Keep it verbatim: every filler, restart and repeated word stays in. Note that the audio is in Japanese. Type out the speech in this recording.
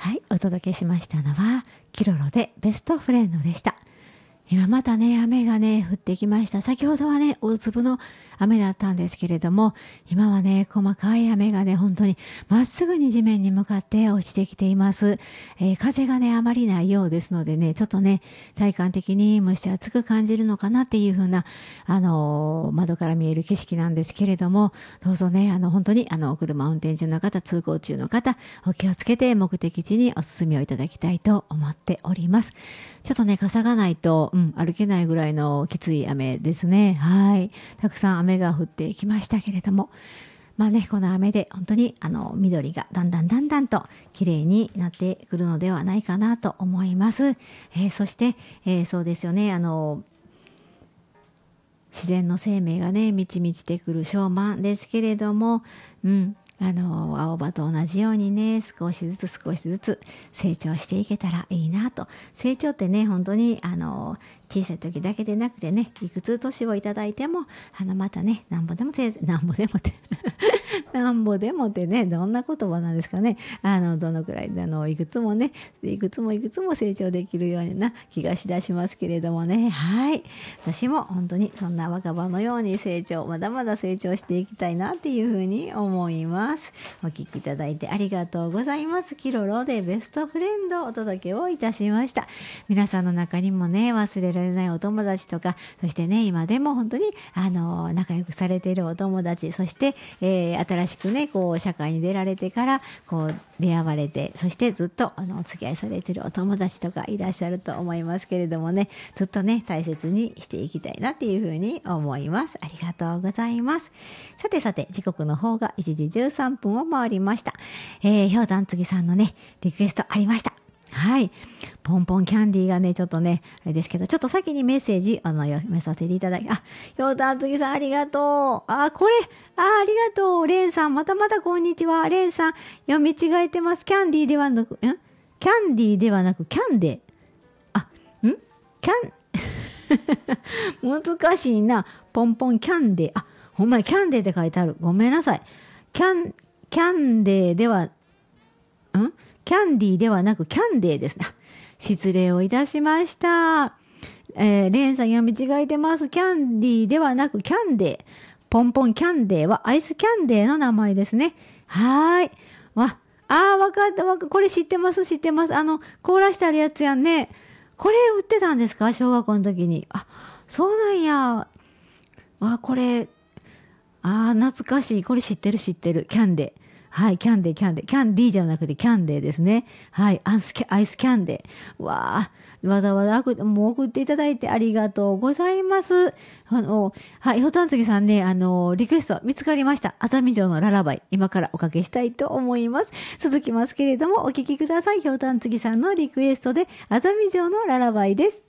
はい、お届けしましたのはキロロでベストフレンドでした。今またね、雨がね、降ってきました。先ほどはね、大粒の雨だったんですけれども、今はね、細かい雨がね、本当にまっすぐに地面に向かって落ちてきています。えー、風がね、あまりないようですのでね、ちょっとね、体感的に蒸し暑く感じるのかなっていう風な、あのー、窓から見える景色なんですけれども、どうぞね、あの、本当に、あの、車運転中の方、通行中の方、お気をつけて目的地にお進みをいただきたいと思っております。ちょっとね、傘がないと、うん、歩けないぐらいのきつい雨ですね。はい。たくさん雨が降ってきましたけれども、まあね、この雨で本当にあの緑がだんだんだんだんと綺麗になってくるのではないかなと思います。えー、そして、えー、そうですよね、あの、自然の生命がね、満ち満ちてくる小満ですけれども、うん。あの青葉と同じようにね、少しずつ少しずつ成長していけたらいいなと。成長ってね、本当にあの小さい時だけでなくてね、いくつ年をいただいても、あのまたね、なんぼでもてなんぼでもってなんぼでもってね、どんな言葉なんですかね。あのどのくらいあのいくつもね、いくつもいくつも成長できるような気がしだしますけれどもね。はい、私も本当にそんな若葉のように成長、まだまだ成長していきたいなっていうふうに思います。お聞きいただいてありがとうございます。キロロでベストフレンドをお届けをいたしました。皆さんの中にもね、忘れられないお友達とか、そしてね、今でも本当にあの仲良くされているお友達、そして、えー、新しくね、こう社会に出られてからこう出会われて、そしてずっとあのお付き合いされているお友達とかいらっしゃると思いますけれどもね、ずっとね、大切にしていきたいなっていうふうに思います。ありがとうございます。さてさて、時刻の方がいちじじゅうさんぷんを回りました。えー、ひょうたんつぎさんのね、リクエストありました。はい。ポンポンキャンディーがね、ちょっとね、あれですけど、ちょっと先にメッセージ、あの、読めさせていただき、あ、ひょうたんつぎさんありがとう。あ、これ、あ、ありがとう。レンさん、またまたこんにちは。レンさん、読み違えてます。キャンディーではなく、んキャンディーではなく、キャンデー。あ、んキャン、難しいな。ポンポンキャンデー。あ、ほんまにキャンデーって書いてある。ごめんなさい。キャン、キャンデーでは、んキャンディーではなくキャンデーですね。失礼をいたしました。えー、レンさん読み違えてます。キャンディーではなくキャンデー。ポンポンキャンデーはアイスキャンデーの名前ですね。はーい。わ、あー、わかったわかった。これ知ってます知ってます。あの、凍らしてあるやつやんね。これ売ってたんですか小学校の時に。あ、そうなんや。わ、これ、あー、懐かしい。これ知ってる知ってる。キャンデー。はい、キャンデー、キャンデー。キャンディーじゃなくてキャンデーですね。はい、アイスキャ、アイスキャンデー。わー、わざわざもう送っていただいてありがとうございます。あの、はい、ひょうたんつぎさんね、あの、リクエスト見つかりました。熱海城のララバイ。今からおかけしたいと思います。続きますけれども、お聞きください。ひょうたんつぎさんのリクエストで、熱海城のララバイです。